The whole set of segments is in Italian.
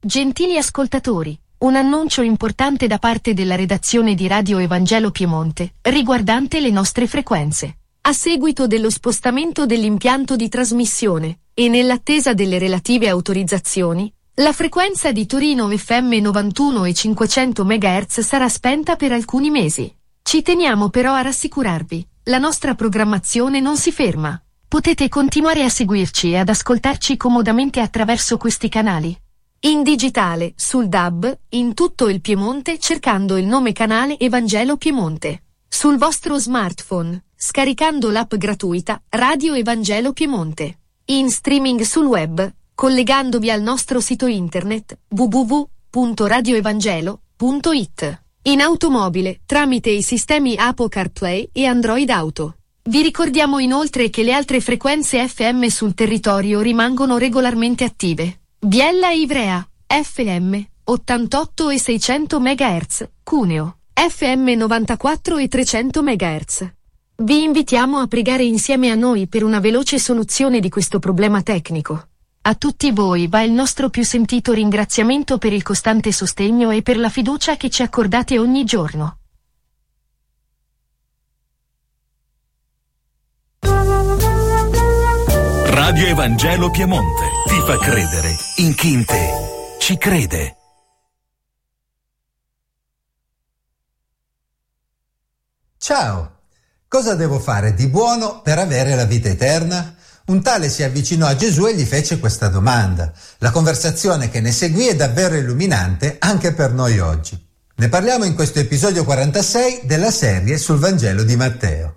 Gentili ascoltatori, un annuncio importante da parte della redazione di Radio Evangelo Piemonte, riguardante le nostre frequenze. A seguito dello spostamento dell'impianto di trasmissione, e nell'attesa delle relative autorizzazioni, la frequenza di Torino FM 91 e 500 MHz sarà spenta per alcuni mesi. Ci teniamo però a rassicurarvi, la nostra programmazione non si ferma. Potete continuare a seguirci e ad ascoltarci comodamente attraverso questi canali. In digitale, sul DAB, in tutto il Piemonte cercando il nome canale Evangelo Piemonte. Sul vostro smartphone, scaricando l'app gratuita Radio Evangelo Piemonte. In streaming sul web, collegandovi al nostro sito internet www.radioevangelo.it. In automobile, tramite i sistemi Apple CarPlay e Android Auto. Vi ricordiamo inoltre che le altre frequenze FM sul territorio rimangono regolarmente attive. Biella e Ivrea, FM, 88 e 600 MHz, Cuneo, FM 94 e 300 MHz. Vi invitiamo a pregare insieme a noi per una veloce soluzione di questo problema tecnico. A tutti voi va il nostro più sentito ringraziamento per il costante sostegno e per la fiducia che ci accordate ogni giorno. Radio Evangelo Piemonte ti fa credere in chi in te ci crede. Ciao, cosa devo fare di buono per avere la vita eterna? Un tale si avvicinò a Gesù e gli fece questa domanda. La conversazione che ne seguì è davvero illuminante anche per noi oggi. Ne parliamo in questo episodio 46 della serie sul Vangelo di Matteo.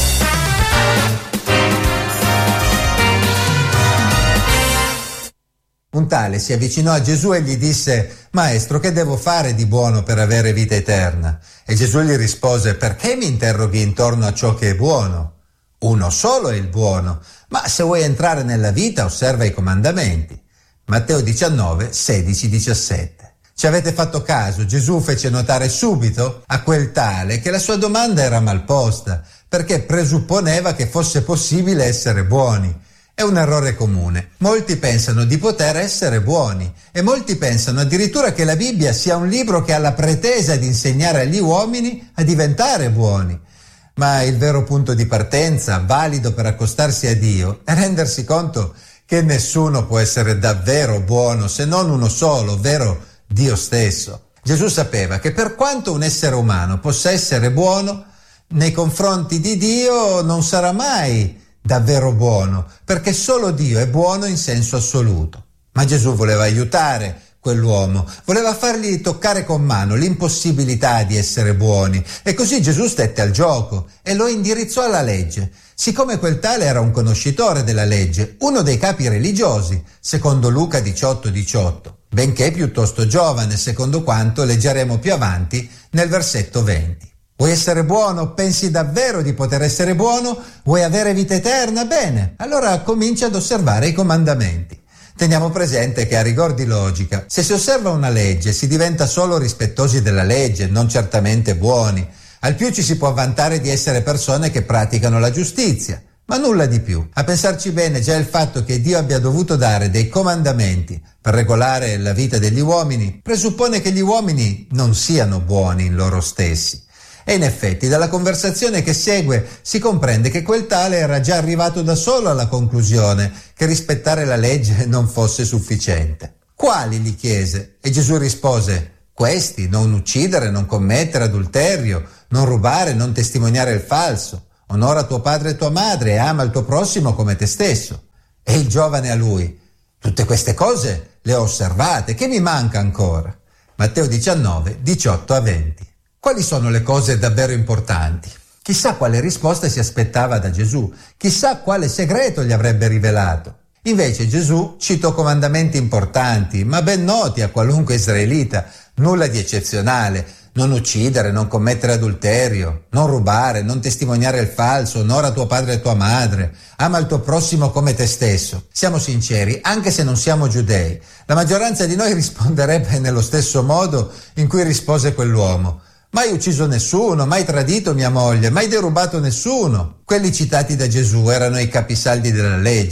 Un tale si avvicinò a Gesù e gli disse: «Maestro, che devo fare di buono per avere vita eterna?» E Gesù gli rispose: «Perché mi interroghi intorno a ciò che è buono? Uno solo è il buono, ma se vuoi entrare nella vita osserva i comandamenti». Matteo 19, 16, 17. Ci avete fatto caso? Gesù fece notare subito a quel tale che la sua domanda era mal posta, perché presupponeva che fosse possibile essere buoni. È un errore comune. Molti pensano di poter essere buoni e molti pensano addirittura che la Bibbia sia un libro che ha la pretesa di insegnare agli uomini a diventare buoni. Ma il vero punto di partenza, valido per accostarsi a Dio, è rendersi conto che nessuno può essere davvero buono se non uno solo, ovvero Dio stesso. Gesù sapeva che per quanto un essere umano possa essere buono, nei confronti di Dio non sarà mai davvero buono, perché solo Dio è buono in senso assoluto. Ma Gesù voleva aiutare quell'uomo, voleva fargli toccare con mano l'impossibilità di essere buoni, e così Gesù stette al gioco e lo indirizzò alla legge. Siccome quel tale era un conoscitore della legge, uno dei capi religiosi, secondo Luca 18:18, benché piuttosto giovane, secondo quanto leggeremo più avanti nel versetto 20. Vuoi essere buono? Pensi davvero di poter essere buono? Vuoi avere vita eterna? Bene, allora comincia ad osservare i comandamenti. Teniamo presente che a rigor di logica, se si osserva una legge si diventa solo rispettosi della legge, non certamente buoni. Al più ci si può vantare di essere persone che praticano la giustizia, ma nulla di più. A pensarci bene, già il fatto che Dio abbia dovuto dare dei comandamenti per regolare la vita degli uomini presuppone che gli uomini non siano buoni in loro stessi. E in effetti dalla conversazione che segue si comprende che quel tale era già arrivato da solo alla conclusione che rispettare la legge non fosse sufficiente. «Quali?» gli chiese, e Gesù rispose: «Questi: non uccidere, non commettere adulterio, non rubare, non testimoniare il falso, onora tuo padre e tua madre e ama il tuo prossimo come te stesso». E il giovane a lui: «Tutte queste cose le ho osservate, che mi manca ancora?» Matteo 19, 18-20. Quali sono le cose davvero importanti? Chissà quale risposta si aspettava da Gesù, chissà quale segreto gli avrebbe rivelato. Invece Gesù citò comandamenti importanti, ma ben noti a qualunque israelita, nulla di eccezionale: non uccidere, non commettere adulterio, non rubare, non testimoniare il falso, onora tuo padre e tua madre, ama il tuo prossimo come te stesso. Siamo sinceri, anche se non siamo giudei, la maggioranza di noi risponderebbe nello stesso modo in cui rispose quell'uomo: mai ucciso nessuno, mai tradito mia moglie, mai derubato nessuno. Quelli citati da Gesù erano i capisaldi della legge,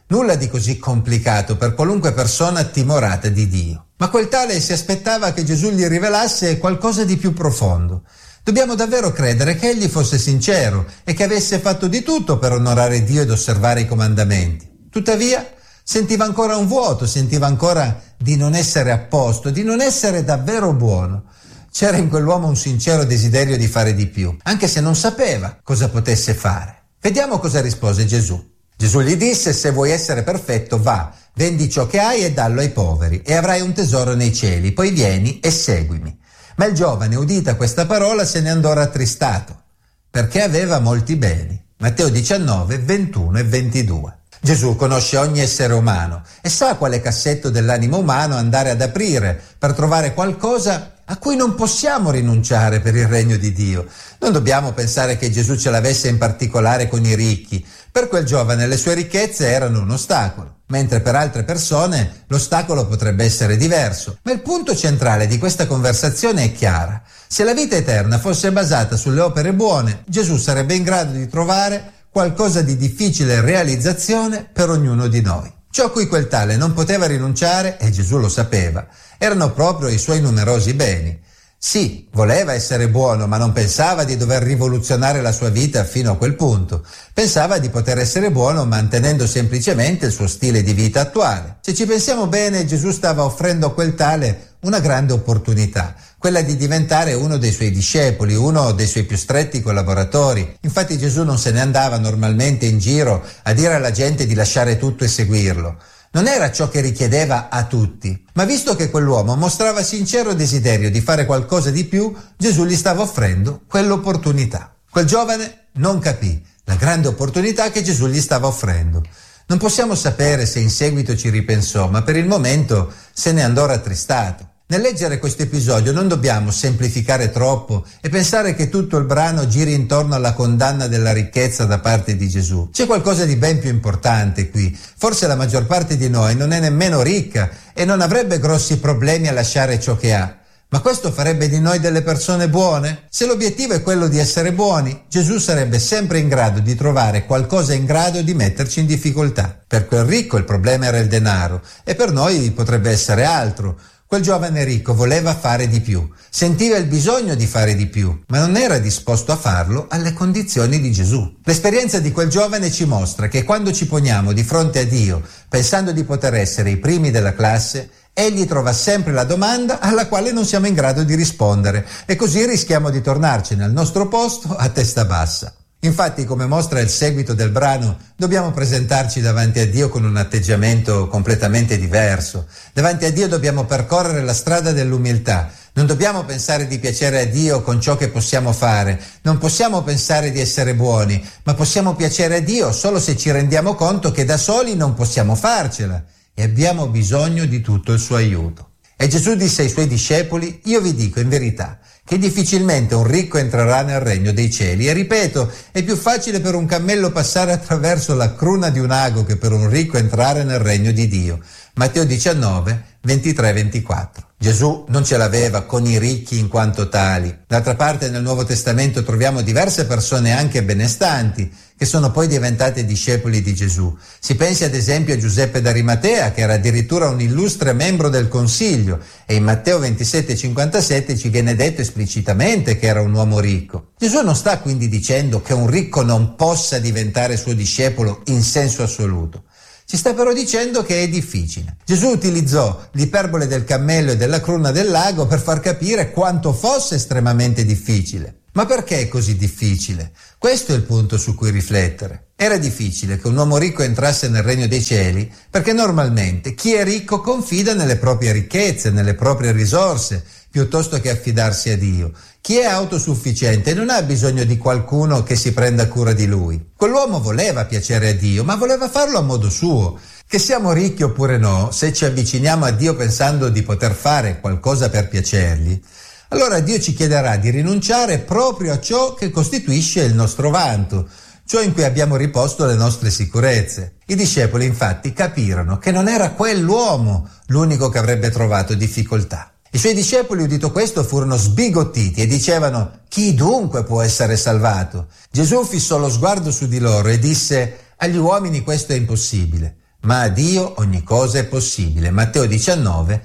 Nulla di così complicato per qualunque persona timorata di Dio. Ma quel tale si aspettava che Gesù gli rivelasse qualcosa di più profondo. Dobbiamo davvero credere che egli fosse sincero e che avesse fatto di tutto per onorare Dio ed osservare i comandamenti. Tuttavia, sentiva ancora un vuoto, sentiva ancora di non essere a posto, di non essere davvero buono. C'era in quell'uomo un sincero desiderio di fare di più, anche se non sapeva cosa potesse fare. Vediamo cosa rispose Gesù. Gesù gli disse: se vuoi essere perfetto, va, vendi ciò che hai e dallo ai poveri, e avrai un tesoro nei cieli, poi vieni e seguimi. Ma il giovane, udita questa parola, se ne andò rattristato, perché aveva molti beni. Matteo 19, 21 e 22. Gesù conosce ogni essere umano e sa quale cassetto dell'animo umano andare ad aprire per trovare qualcosa a cui non possiamo rinunciare per il regno di Dio. Non dobbiamo pensare che Gesù ce l'avesse in particolare con i ricchi. Per quel giovane le sue ricchezze erano un ostacolo, mentre per altre persone l'ostacolo potrebbe essere diverso. Ma il punto centrale di questa conversazione è chiara. Se la vita eterna fosse basata sulle opere buone, Gesù sarebbe in grado di trovare qualcosa di difficile realizzazione per ognuno di noi. Ciò a cui quel tale non poteva rinunciare, e Gesù lo sapeva, erano proprio i suoi numerosi beni. Sì, voleva essere buono, ma non pensava di dover rivoluzionare la sua vita fino a quel punto. Pensava di poter essere buono mantenendo semplicemente il suo stile di vita attuale. Se ci pensiamo bene, Gesù stava offrendo a quel tale una grande opportunità, quella di diventare uno dei suoi discepoli, uno dei suoi più stretti collaboratori. Infatti Gesù non se ne andava normalmente in giro a dire alla gente di lasciare tutto e seguirlo. Non era ciò che richiedeva a tutti, ma visto che quell'uomo mostrava sincero desiderio di fare qualcosa di più, Gesù gli stava offrendo quell'opportunità. Quel giovane non capì la grande opportunità che Gesù gli stava offrendo. Non possiamo sapere se in seguito ci ripensò, ma per il momento se ne andò rattristato. Nel leggere questo episodio non dobbiamo semplificare troppo e pensare che tutto il brano giri intorno alla condanna della ricchezza da parte di Gesù. C'è qualcosa di ben più importante qui. Forse la maggior parte di noi non è nemmeno ricca e non avrebbe grossi problemi a lasciare ciò che ha. Ma questo farebbe di noi delle persone buone? Se l'obiettivo è quello di essere buoni, Gesù sarebbe sempre in grado di trovare qualcosa in grado di metterci in difficoltà. Per quel ricco il problema era il denaro e per noi potrebbe essere altro. Quel giovane ricco voleva fare di più, sentiva il bisogno di fare di più, ma non era disposto a farlo alle condizioni di Gesù. L'esperienza di quel giovane ci mostra che quando ci poniamo di fronte a Dio, pensando di poter essere i primi della classe, Egli trova sempre la domanda alla quale non siamo in grado di rispondere e così rischiamo di tornarcene al nostro posto a testa bassa. Infatti, come mostra il seguito del brano, dobbiamo presentarci davanti a Dio con un atteggiamento completamente diverso. Davanti a Dio dobbiamo percorrere la strada dell'umiltà. Non dobbiamo pensare di piacere a Dio con ciò che possiamo fare. Non possiamo pensare di essere buoni, ma possiamo piacere a Dio solo se ci rendiamo conto che da soli non possiamo farcela e abbiamo bisogno di tutto il suo aiuto. E Gesù disse ai suoi discepoli: io vi dico in verità che difficilmente un ricco entrerà nel regno dei cieli. E ripeto, è più facile per un cammello passare attraverso la cruna di un ago che per un ricco entrare nel regno di Dio. Matteo 19, 23-24. Gesù non ce l'aveva con i ricchi in quanto tali. D'altra parte nel Nuovo Testamento troviamo diverse persone anche benestanti che sono poi diventate discepoli di Gesù. Si pensi ad esempio a Giuseppe d'Arimatea, che era addirittura un illustre membro del Consiglio, e in Matteo 27,57 ci viene detto esplicitamente che era un uomo ricco. Gesù non sta quindi dicendo che un ricco non possa diventare suo discepolo in senso assoluto. Ci sta però dicendo che è difficile. Gesù utilizzò l'iperbole del cammello e della cruna del lago per far capire quanto fosse estremamente difficile. Ma perché è così difficile? Questo è il punto su cui riflettere. Era difficile che un uomo ricco entrasse nel regno dei cieli perché normalmente chi è ricco confida nelle proprie ricchezze, nelle proprie risorse, piuttosto che affidarsi a Dio. Chi è autosufficiente non ha bisogno di qualcuno che si prenda cura di lui. Quell'uomo voleva piacere a Dio, ma voleva farlo a modo suo. Che siamo ricchi oppure no, se ci avviciniamo a Dio pensando di poter fare qualcosa per piacergli, allora Dio ci chiederà di rinunciare proprio a ciò che costituisce il nostro vanto, ciò in cui abbiamo riposto le nostre sicurezze. I discepoli infatti capirono che non era quell'uomo l'unico che avrebbe trovato difficoltà. I suoi discepoli, udito questo, furono sbigottiti e dicevano: chi dunque può essere salvato? Gesù fissò lo sguardo su di loro e disse: agli uomini questo è impossibile, ma a Dio ogni cosa è possibile. Matteo 19,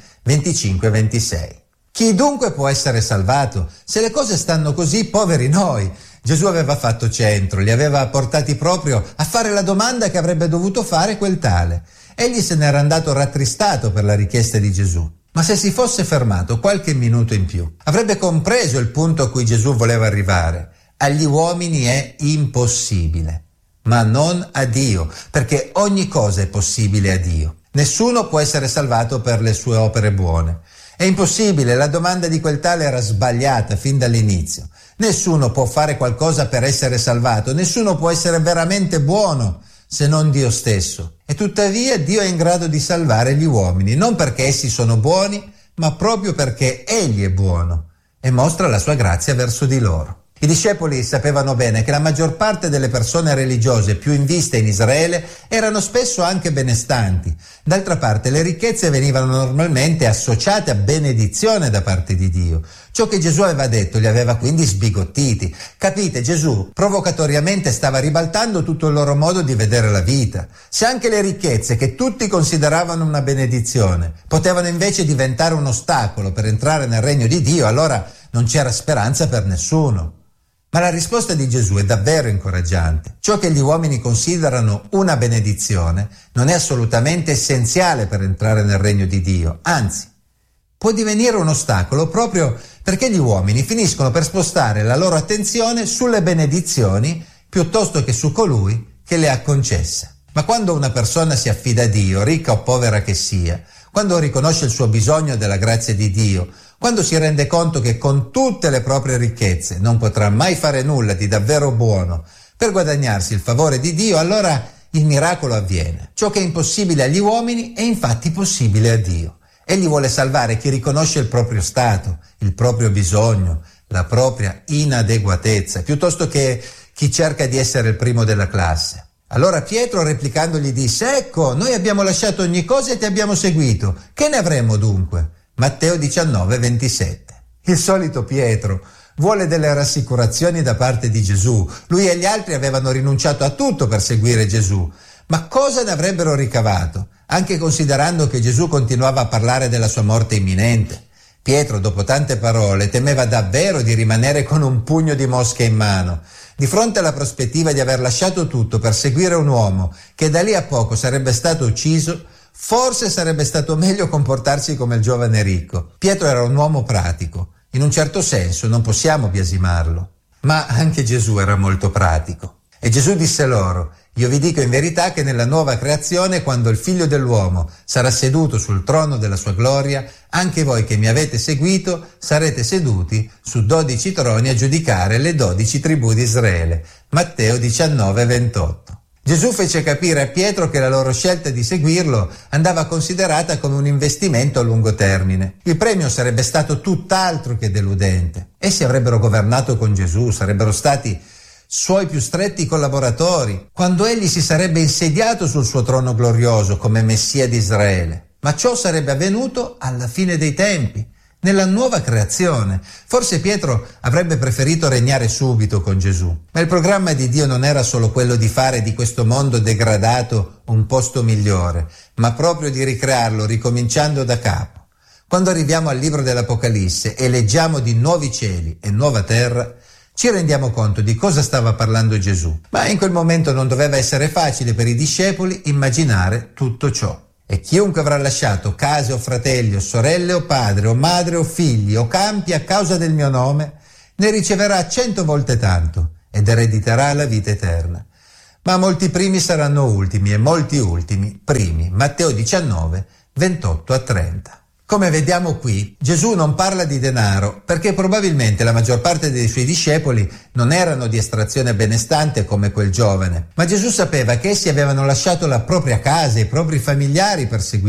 25-26. Chi dunque può essere salvato? Se le cose stanno così, poveri noi. Gesù aveva fatto centro, li aveva portati proprio a fare la domanda che avrebbe dovuto fare quel tale. Egli se n'era andato rattristato per la richiesta di Gesù. Ma se si fosse fermato qualche minuto in più, avrebbe compreso il punto a cui Gesù voleva arrivare. Agli uomini è impossibile, ma non a Dio, perché ogni cosa è possibile a Dio. Nessuno può essere salvato per le sue opere buone. È impossibile, la domanda di quel tale era sbagliata fin dall'inizio. Nessuno può fare qualcosa per essere salvato, nessuno può essere veramente buono se non Dio stesso. E tuttavia Dio è in grado di salvare gli uomini, non perché essi sono buoni, ma proprio perché Egli è buono e mostra la sua grazia verso di loro. I discepoli sapevano bene che la maggior parte delle persone religiose più in vista in Israele erano spesso anche benestanti. D'altra parte le ricchezze venivano normalmente associate a benedizione da parte di Dio. Ciò che Gesù aveva detto li aveva quindi sbigottiti. Capite, Gesù provocatoriamente stava ribaltando tutto il loro modo di vedere la vita. Se anche le ricchezze, che tutti consideravano una benedizione, potevano invece diventare un ostacolo per entrare nel regno di Dio, allora non c'era speranza per nessuno. Ma la risposta di Gesù è davvero incoraggiante. Ciò che gli uomini considerano una benedizione non è assolutamente essenziale per entrare nel regno di Dio, anzi, può divenire un ostacolo proprio perché gli uomini finiscono per spostare la loro attenzione sulle benedizioni piuttosto che su colui che le ha concesse. Ma quando una persona si affida a Dio, ricca o povera che sia, quando riconosce il suo bisogno della grazia di Dio, quando si rende conto che con tutte le proprie ricchezze non potrà mai fare nulla di davvero buono per guadagnarsi il favore di Dio, allora il miracolo avviene. Ciò che è impossibile agli uomini è infatti possibile a Dio. Egli vuole salvare chi riconosce il proprio stato, il proprio bisogno, la propria inadeguatezza, piuttosto che chi cerca di essere il primo della classe. Allora Pietro, replicandogli, disse: «Ecco, noi abbiamo lasciato ogni cosa e ti abbiamo seguito. Che ne avremo dunque?» Matteo 19, 27. Il solito Pietro vuole delle rassicurazioni da parte di Gesù. Lui e gli altri avevano rinunciato a tutto per seguire Gesù. Ma cosa ne avrebbero ricavato, anche considerando che Gesù continuava a parlare della sua morte imminente? Pietro, dopo tante parole, temeva davvero di rimanere con un pugno di mosche in mano. Di fronte alla prospettiva di aver lasciato tutto per seguire un uomo che da lì a poco sarebbe stato ucciso, forse sarebbe stato meglio comportarsi come il giovane ricco. Pietro era un uomo pratico. In un certo senso non possiamo biasimarlo. Ma anche Gesù era molto pratico. E Gesù disse loro: «Io vi dico in verità che nella nuova creazione, quando il Figlio dell'uomo sarà seduto sul trono della sua gloria, anche voi che mi avete seguito sarete seduti su 12 troni a giudicare le 12 tribù di Israele». Matteo 19, 28. Gesù fece capire a Pietro che la loro scelta di seguirlo andava considerata come un investimento a lungo termine. Il premio sarebbe stato tutt'altro che deludente. Essi avrebbero governato con Gesù, sarebbero stati suoi più stretti collaboratori, quando egli si sarebbe insediato sul suo trono glorioso come Messia di Israele. Ma ciò sarebbe avvenuto alla fine dei tempi, nella nuova creazione. Forse Pietro avrebbe preferito regnare subito con Gesù, ma il programma di Dio non era solo quello di fare di questo mondo degradato un posto migliore, ma proprio di ricrearlo ricominciando da capo. Quando arriviamo al libro dell'Apocalisse e leggiamo di nuovi cieli e nuova terra, ci rendiamo conto di cosa stava parlando Gesù. Ma in quel momento non doveva essere facile per i discepoli immaginare tutto ciò. E chiunque avrà lasciato case o fratelli o sorelle o padre o madre o figli o campi a causa del mio nome, ne riceverà 100 volte tanto ed erediterà la vita eterna. Ma molti primi saranno ultimi e molti ultimi primi. Matteo 19, 28-30. Come vediamo qui, Gesù non parla di denaro perché probabilmente la maggior parte dei suoi discepoli non erano di estrazione benestante come quel giovane, ma Gesù sapeva che essi avevano lasciato la propria casa e i propri familiari per seguire